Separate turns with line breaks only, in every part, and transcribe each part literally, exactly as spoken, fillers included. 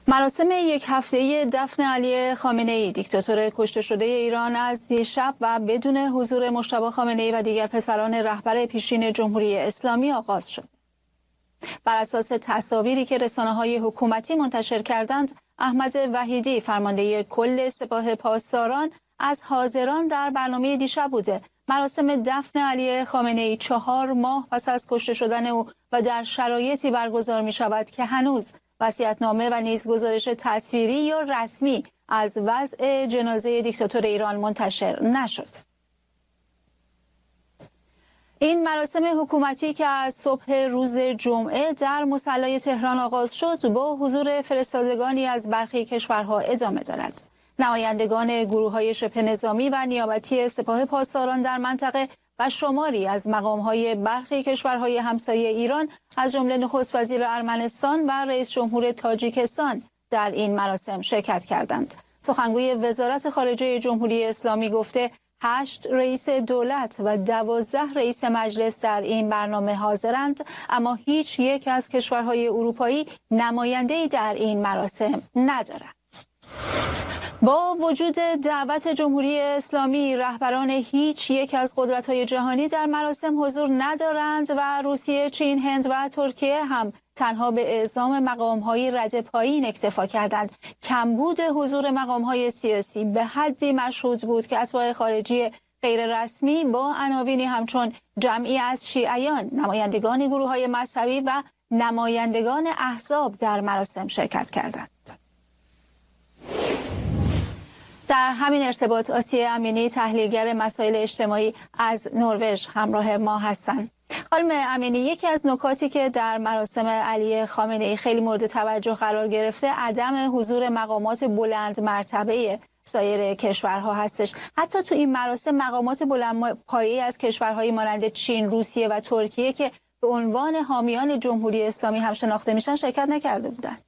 مراسم یک هفته‌ای دفن علی خامنه‌ای دیکتاتور کشته شده ایران از دیشب و بدون حضور مجتبی خامنه‌ای و دیگر پسران رهبر پیشین جمهوری اسلامی آغاز شد. بر اساس تصاویری که رسانه‌های حکومتی منتشر کردند، احمد وحیدی فرمانده کل سپاه پاسداران از حاضران در برنامه دیشب بوده. مراسم دفن علی خامنه‌ای چهار ماه پس از کشته شدن او و در شرایطی برگزار می شود که هنوز وصیت‌نامه و نیز گزارش تصویری یا رسمی از وضع جنازه دیکتاتور ایران منتشر نشد. این مراسم حکومتی که از صبح روز جمعه در مصلی تهران آغاز شد با حضور فرستادگانی از برخی کشورها ادامه دارد. نمایندگان گروه‌های شبه نظامی و نیابتی سپاه پاسداران در منطقه و شماری از مقام‌های برخی کشورهای همسایه ایران از جمله نخست وزیر ارمنستان و رئیس جمهور تاجیکستان در این مراسم شرکت کردند. سخنگوی وزارت خارجه جمهوری اسلامی گفته هشت رئیس دولت و دوازده رئیس مجلس در این برنامه حاضرند، اما هیچ یک از کشورهای اروپایی نماینده‌ای در این مراسم ندارد. با وجود دعوت جمهوری اسلامی، رهبران هیچ یک از قدرت‌های جهانی در مراسم حضور ندارند و روسیه، چین، هند و ترکیه هم تنها به اعزام مقام‌های رده پایین اکتفا کردند. کمبود حضور مقام‌های سیاسی به حدی مشهود بود که اتباع خارجی غیر رسمی با عناوینی همچون جمعی از شیعیان، نمایندگان گروه‌های مذهبی و نمایندگان احزاب در مراسم شرکت کردند. در همین ارتباط آسیه امینی، تحلیلگر مسائل اجتماعی از نروژ همراه ما هستند. خانم امینی، یکی از نکاتی که در مراسم علی خامنه‌ای خیلی مورد توجه قرار گرفته عدم حضور مقامات بلند مرتبه سایر کشورها هستش. حتی تو این مراسم مقامات بلند پایه از کشورهای مانند چین، روسیه و ترکیه که به عنوان حامیان جمهوری اسلامی هم شناخته میشن شرکت نکرده بودند.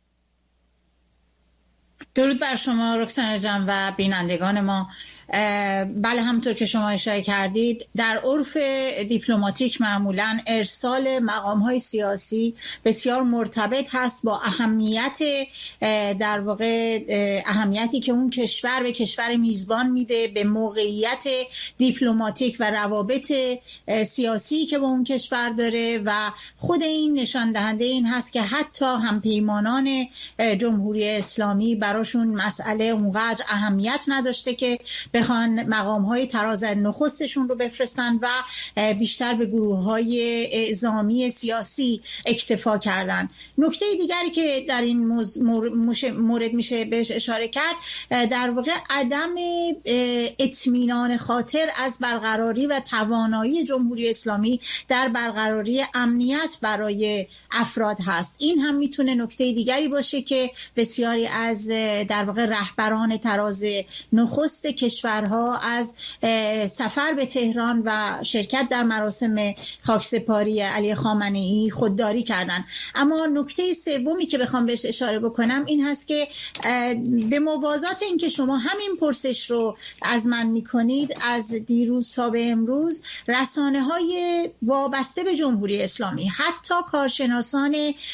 درود بر شما رکسانه جان و بینندگان ما. بله، همونطور که شما اشاره کردید، در عرف دیپلماتیک معمولاً ارسال مقام‌های سیاسی بسیار مرتبط هست با اهمیت، در واقع اهمیتی که اون کشور به کشور میزبان میده، به موقعیت دیپلماتیک و روابط سیاسی که با اون کشور داره و خود این نشان دهنده این هست که حتی همپیمانان جمهوری اسلامی براشون مسئله اونقدر اهمیت نداشته که بخوان مقام‌های تراز نخستشون رو بفرستن و بیشتر به گروه‌های اعزامی سیاسی اکتفا کردن. نکته دیگری که در این مورد میشه بهش اشاره کرد، در واقع عدم اطمینان خاطر از برقراری و توانایی جمهوری اسلامی در برقراری امنیت برای افراد هست. این هم میتونه نکته دیگری باشه که بسیاری از در واقع رهبران تراز نخست کشورها از سفر به تهران و شرکت در مراسم خاکسپاری علی خامنه‌ای خودداری کردند. اما نکته سومی که بخوام بهش اشاره بکنم این هست که به موازات این که شما همین پرسش رو از من میکنید، از دیروز تا به امروز رسانه‌های وابسته به جمهوری اسلامی، حتی کارشناسان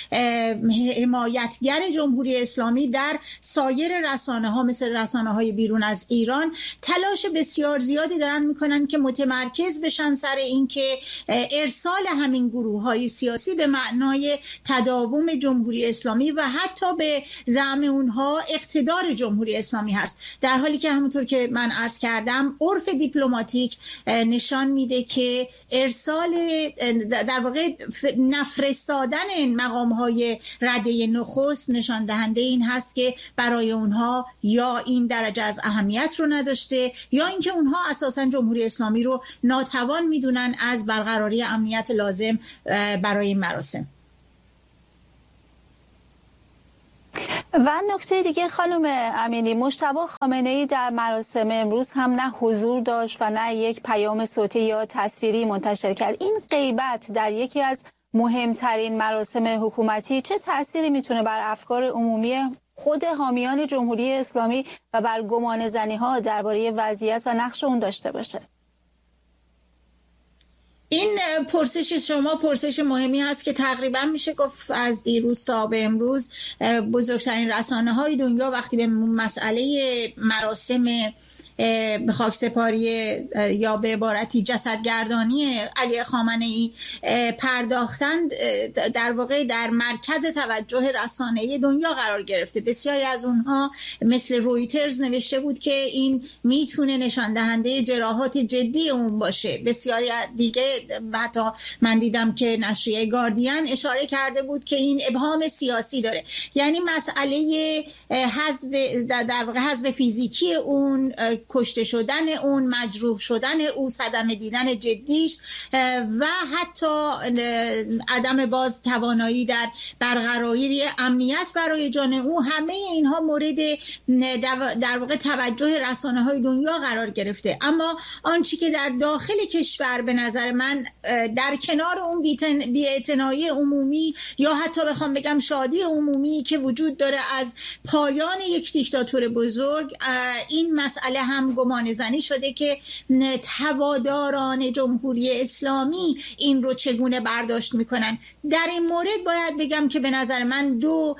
حمایتگر جمهوری اسلامی در سایر رسانه‌ها مثل رسانه‌های بیرون از ایران تلاش بسیار زیادی دارن میکنن که متمرکز بشن سر این که ارسال همین گروه‌های سیاسی به معنای تداوم جمهوری اسلامی و حتی به زعم اونها اقتدار جمهوری اسلامی هست، در حالی که همونطور که من عرض کردم عرف دیپلماتیک نشان میده که ارسال در واقع نفرستادن مقام‌های رده نخست نشان دهنده این هست که برای اونها یا این درجه از اهمیت رو نداشته یا اینکه اونها اساساً جمهوری اسلامی رو ناتوان میدونن از برقراری امنیت لازم برای این مراسم.
و نکته دیگه خانم امینی، مجتبی خامنه‌ای در مراسم امروز هم نه حضور داشت و نه یک پیام صوتی یا تصویری منتشر کرد. این غیبت در یکی از مهمترین مراسم حکومتی چه تأثیری میتونه بر افکار عمومی خود حامیان جمهوری اسلامی و بر گمانه‌زنی‌ها درباره وضعیت و نقش اون داشته باشه؟
این پرسش شما پرسش مهمی هست که تقریبا میشه گفت از دیروز تا به امروز بزرگترین رسانه‌های دنیا وقتی به مسئله مراسم به خاکسپاری یا به عبارتی جسدگردانی علی خامنه‌ای پرداختند، در واقع در مرکز توجه رسانه‌ای دنیا قرار گرفته. بسیاری از اونها مثل رویترز نوشته بود که این میتونه نشان دهنده جراحات جدی اون باشه. بسیاری دیگه، حتی من دیدم که نشریه گاردین اشاره کرده بود که این ابهام سیاسی داره، یعنی مسئله حذف در واقع حذف فیزیکی اون، کشته شدن اون، مجروح شدن او، صدمه دیدن جدیش و حتی عدم باز توانایی در برقراری امنیت برای جان او، همه اینها مورد در واقع توجه رسانه‌های دنیا قرار گرفته. اما آنچه که در داخل کشور به نظر من در کنار اون بی‌اعتنایی عمومی یا حتی بخوام بگم شادی عمومی که وجود داره از پایان یک دیکتاتور بزرگ، این مسئله هم گمان زنی شده که هواداران جمهوری اسلامی این رو چگونه برداشت میکنن. در این مورد باید بگم که به نظر من دو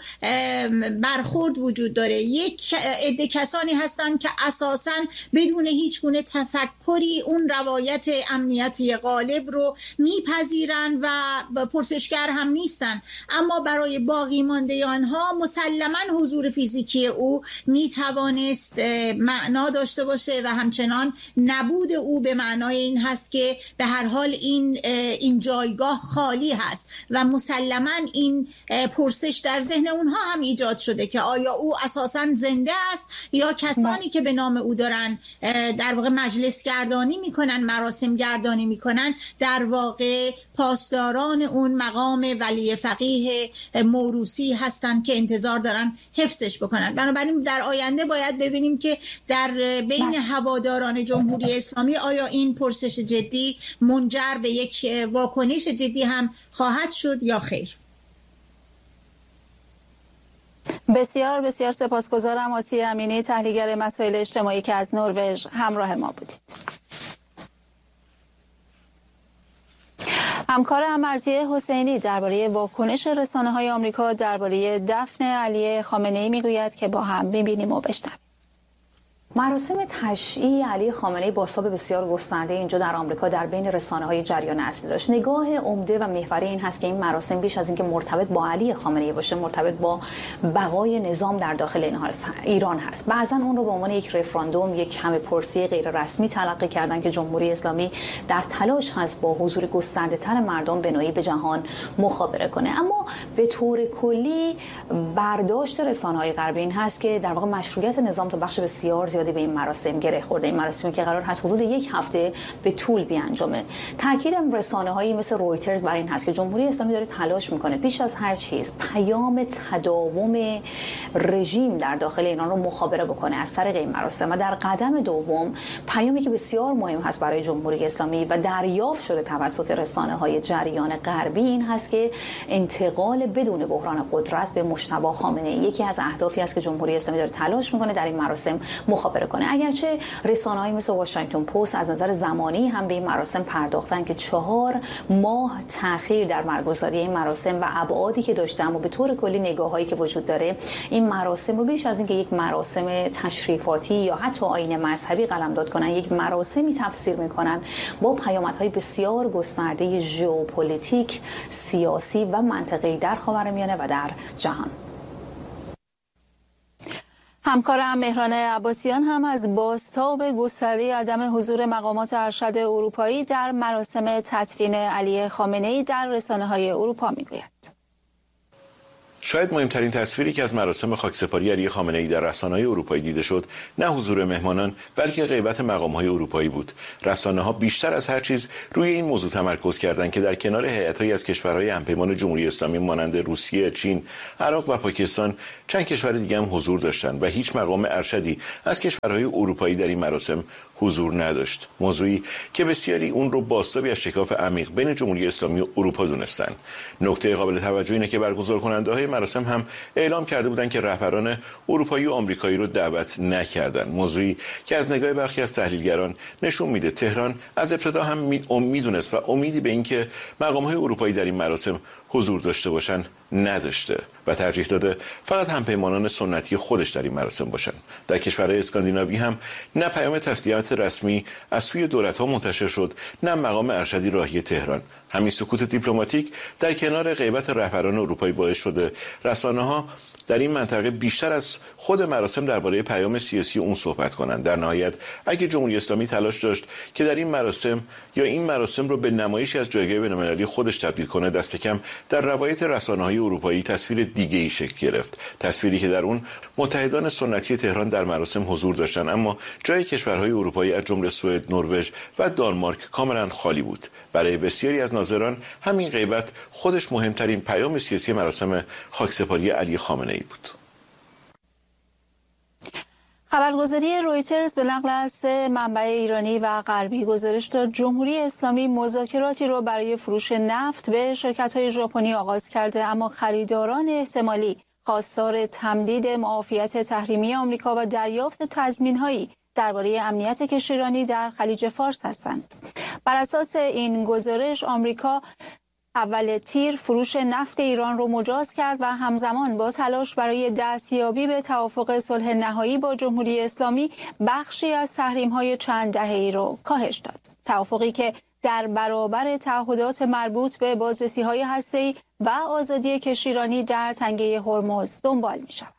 برخورد وجود داره. یک عده کسانی هستند که اساساً بدون هیچ گونه تفکری اون روایت امنیتی غالب رو میپذیرن و پرسشگر هم نیستن، اما برای باقی مانده آنها مسلماً حضور فیزیکی او میتوانست معنا داشته باشه و همچنان نبود او به معنای این هست که به هر حال این این جایگاه خالی هست و مسلماً این پرسش در ذهن اونها هم ایجاد شده که آیا او اساساً زنده است یا کسانی که به نام او دارن در واقع مجلس گردانی میکنن، مراسم گردانی میکنن، در واقع پاسداران اون مقام ولی فقیه موروثی هستن که انتظار دارن حفظش بکنن. بنابراین در آینده باید ببینیم که در بین هواداران جمهوری اسلامی آیا این پرسش جدی منجر به یک واکنش جدی هم خواهد شد یا خیر.
بسیار بسیار سپاسگزارم آسیه امینی، تحلیلگر مسائل اجتماعی که از نروژ همراه ما بودید. همکارم مرضیه حسینی درباره واکنش رسانه‌های آمریکا درباره دفن علی خامنه‌ای میگوید که با هم می‌بینیم و بشنویم.
مراسم تشییع علی خامنه‌ای بازتاب بسیار گسترده اینجا در آمریکا در بین رسانه‌های جریان اصلی داشت. نگاه عمده و محوری این هست که این مراسم بیش از اینکه مرتبط با علی خامنه‌ای باشه، مرتبط با بقای نظام در داخل اینها ایران هست. بعضن اون رو به عنوان یک رفراندوم، یک همه‌پرسی غیر رسمی تلقی کردن که جمهوری اسلامی در تلاش هست با حضور گسترده‌تر مردم به نوعی به جهان مخابره کنه. اما به طور کلی برداشت رسانه‌های غربی این هست که در واقع مشروعیت نظام تا بخش بسیار زیاد به این مراسم گره خورده. این مراسمی که قرار هست حدود یک هفته به طول بیانجامه. تاکید رسانه‌هایی مثل رویترز بر این هست که جمهوری اسلامی داره تلاش میکنه بیش از هر چیز پیام تداوم رژیم در داخل ایران رو مخابره بکنه از طریق این مراسم. و در قدم دوم پیامی که بسیار مهم هست برای جمهوری اسلامی و دریافت شده توسط رسانه‌های جریان غربی این هست که انتقال بدون بحران قدرت به مجتبی خامنه‌ای یکی از اهدافی است که جمهوری اسلامی داره تلاش میکنه در این مراسم مخابره کنه. اگرچه رسانه‌های مثل واشنگتن پست از نظر زمانی هم به این مراسم پرداختن که چهار ماه تأخیر در برگزاری این مراسم و ابعادی که داشته، اما به طور کلی نگاه‌هایی که وجود داره این مراسم رو بیش از اینکه یک مراسم تشریفاتی یا حتی آیین مذهبی قلمداد کنن، یک مراسمی تفسیر میکنن با پیامدهای بسیار گسترده ژئوپلیتیک، سیاسی و منطقه‌ای در خاورمیانه و در جهان.
همکارم مهران عباسیان هم از بازتاب گسترده عدم حضور مقامات ارشد اروپایی در مراسم تدفین علی خامنه‌ای در رسانه‌های اروپا میگوید.
شاید مهمترین تصویری که از مراسم خاکسپاری علی خامنه‌ای در رسانه‌های اروپایی دیده شد، نه حضور مهمانان بلکه غیبت مقام‌های اروپایی بود. رسانه‌ها بیشتر از هر چیز روی این موضوع تمرکز کردند که در کنار هیئت‌هایی از کشورهای همپیمان جمهوری اسلامی مانند روسیه، چین، عراق و پاکستان، چند کشور دیگر هم حضور داشتند و هیچ مقام ارشدی از کشورهای اروپایی در این مراسم حضور نداشت، موضوعی که بسیاری اون رو بازتابی از شکاف عمیق بین جمهوری اسلامی و اروپا دونستن. نکته قابل توجه اینه که برگزار کننده‌های مراسم هم اعلام کرده بودند که رهبران اروپایی و آمریکایی رو دعوت نکردند، موضوعی که از نگاه برخی از تحلیلگران نشون میده تهران از ابتدا هم میدونست و امیدی به اینکه مقام‌های اروپایی در این مراسم حضور داشته باشن نداشته و ترجیح داده فقط همپیمانان سنتی خودش در این مراسم باشن. در کشورهای اسکاندیناوی هم نه پیام تسلیت رسمی از سوی دولت‌ها منتشر شد، نه مقام ارشدی راهی تهران. همین سکوت دیپلماتیک در کنار غیبت رهبران اروپایی باعث شده رسانه‌ها در این منطقه بیشتر از خود مراسم درباره پیام سیاسی اون صحبت کنند. در نهایت اگه جمهوری اسلامی تلاش داشت که در این مراسم یا این مراسم رو به نمایشی از جایگاه بین‌المللی خودش تبدیل کنه، دست کم در روایت رسانه‌های اروپایی تصویر دیگه‌ای شکل گرفت، تصویری که در اون متحدان سنتی تهران در مراسم حضور داشتند، اما جای کشورهای اروپایی از جمله سوئد، نروژ و دانمارک کاملا خالی بود. برای بسیاری از ناظران همین غیبت خودش مهمترین پیام سیاسی مراسم خاکسپاری علی خامنه‌ای بود.
خبرگزاری رویترز به نقل از سه منبع ایرانی و غربی گزارش داد جمهوری اسلامی مذاکراتی را برای فروش نفت به شرکت‌های ژاپنی آغاز کرده، اما خریداران احتمالی خواستار تمدید معافیت تحریمی آمریکا و دریافت تضمین‌هایی درباره امنیت کشتیرانی در خلیج فارس هستند. بر اساس این گزارش آمریکا اول تیر فروش نفت ایران رو مجاز کرد و همزمان با تلاش برای دستیابی به توافق صلح نهایی با جمهوری اسلامی بخشی از تحریم‌های چند دهه‌ای رو کاهش داد. توافقی که در برابر تعهدات مربوط به بازرسی‌های هسته‌ای و آزادی کشتیرانی در تنگه هرمز دنبال می‌شود.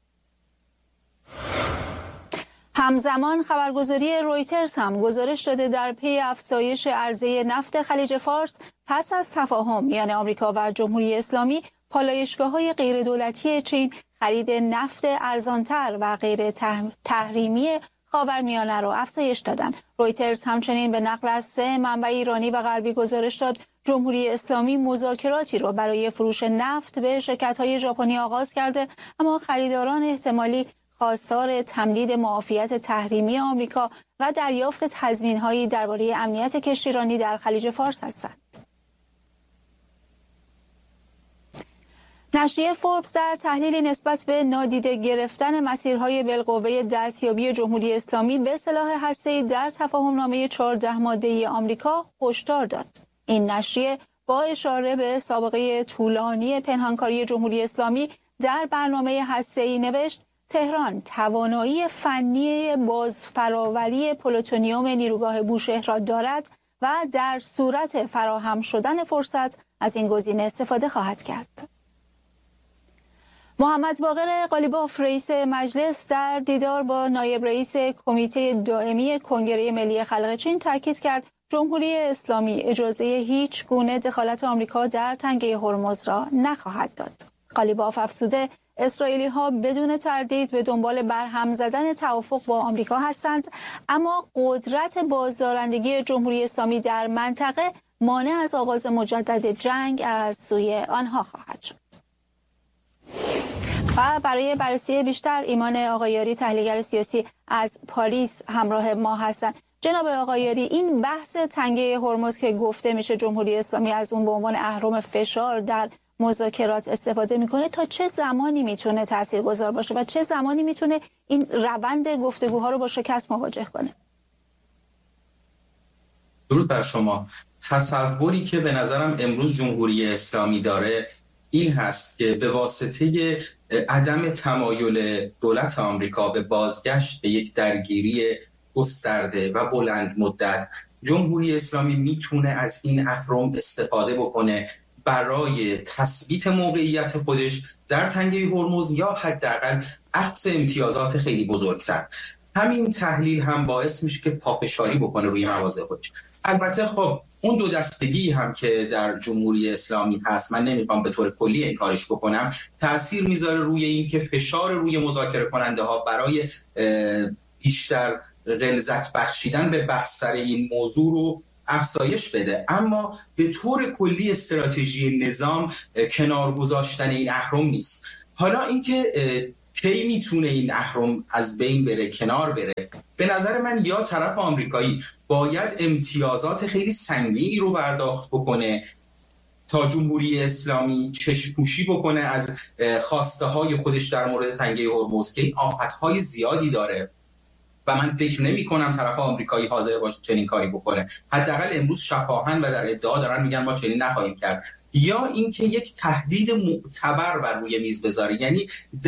همزمان خبرگزاری رویترز هم گزارش داده در پی افزایش عرضه نفت خلیج فارس پس از تفاهم میان آمریکا و جمهوری اسلامی، پالایشگاه‌های غیردولتی چین خرید نفت ارزانتر و غیر تحریمی خاورمیانه را افزایش دادند. رویترز همچنین به نقل از سه منبع ایرانی و غربی گزارش داد جمهوری اسلامی مذاکراتی را برای فروش نفت به شرکت‌های ژاپنی آغاز کرده، اما خریداران احتمالی خواستار تمدید معافیت تحریمی آمریکا و دریافت تضمین‌هایی درباره امنیت کشتیرانی در خلیج فارس هستند. نشریه فوربس در تحلیلی نسبت به نادیده گرفتن مسیرهای بالقوه دستیابی جمهوری اسلامی به سلاح هسته‌ای در تفاهمنامه چهارده ماده‌ای آمریکا هشدار داد. این نشریه با اشاره به سابقه طولانی پنهانکاری جمهوری اسلامی در برنامه هسته‌ای نوشت تهران توانایی فنی بازفراوری پلوتونیوم نیروگاه بوشهر را دارد و در صورت فراهم شدن فرصت از این گزینه استفاده خواهد کرد. محمد باقر قالیباف رئیس مجلس در دیدار با نایب رئیس کمیته دائمی کنگره ملی خلق چین تاکید کرد جمهوری اسلامی اجازه هیچ گونه دخالت آمریکا در تنگه هرمز را نخواهد داد. قالیباف افزوده اسرائیلی ها بدون تردید به دنبال برهم زدن توافق با آمریکا هستند، اما قدرت بازدارندگی جمهوری اسلامی در منطقه مانع از آغاز مجدد جنگ از سوی آنها خواهد شد. و برای بررسی بیشتر ایمان آقایاری تحلیلگر سیاسی از پاریس همراه ما هستند. جناب آقایاری، این بحث تنگه هرمز که گفته میشه جمهوری اسلامی از اون به عنوان اهرم فشار در مذاکرات استفاده میکنه، تا چه زمانی میتونه تاثیرگذار باشه و چه زمانی میتونه این روند گفتگوها رو با شکست مواجه کنه؟
درود بر شما. تصوری که به نظرم امروز جمهوری اسلامی داره این هست که به واسطه عدم تمایل دولت آمریکا به بازگشت به یک درگیری گسترده و بلند مدت، جمهوری اسلامی میتونه از این اهرم استفاده بکنه برای تثبیت موقعیت خودش در تنگه هرمز یا حداقل اخذ امتیازات خیلی بزرگتر. همین تحلیل هم باعث میشه که پافشاری بکنه روی مواضع خودش. البته خب اون دو دستگی هم که در جمهوری اسلامی هست، من نمیخوام به طور کلی این کارش بکنم، تأثیر میذاره روی این که فشار روی مذاکره کننده ها برای بیشتر غلظت بخشیدن به بحث سر این موضوع رو افزایش بده. اما به طور کلی استراتژی نظام کنار گذاشتن این اهرم نیست. حالا اینکه کی میتونه این اهرم از بین بره، کنار بره؟ به نظر من یا طرف آمریکایی باید امتیازات خیلی سنگینی رو برداشت بکنه تا جمهوری اسلامی چشم‌پوشی بکنه از خواسته های خودش در مورد تنگه هرمز که آفت‌های زیادی داره و من فکر نمی کنم طرف آمریکایی حاضر باشه چنین کاری بکنه. حداقل امروز شفاهن و در ادعا دارن میگن ما چنین نخواهیم کرد. یا اینکه یک تهدید معتبر بر روی میز بذاره، یعنی